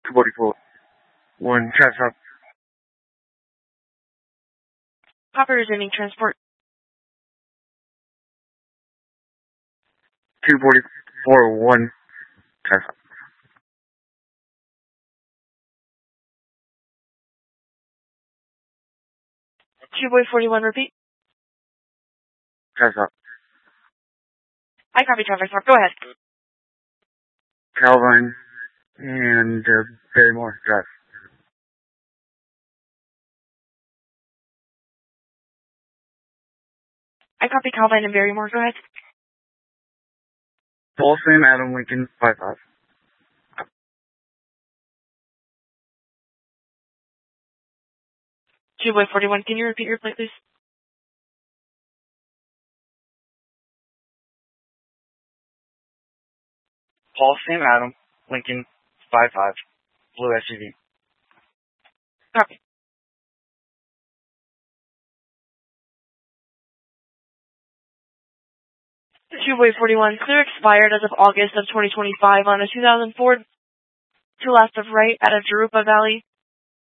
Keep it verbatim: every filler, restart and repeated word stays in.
two forty-four, one transport. Copper resuming transport. two forty-four, one transport. two boy forty-one, repeat. Transport. I copy traffic stop. Go ahead. Calvine and uh, Barrymore Drive. I copy Calvine and Barrymore. Go ahead. Paulson, Adam Lincoln, five five. two boy forty-one, can you repeat your plate, please? Paulson, Adam Lincoln, five five. Blue S U V. Copy. two boy forty-one, clear expired as of August of twenty twenty-five on a two thousand four to left of right at a Jurupa Valley